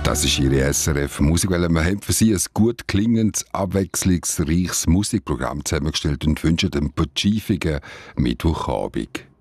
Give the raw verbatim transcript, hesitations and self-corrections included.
Das ist Ihre S R F Musikwelle. Wir haben für Sie ein gut klingendes, abwechslungsreiches Musikprogramm zusammengestellt und wünschen einen putschiefigen Mittwochabend.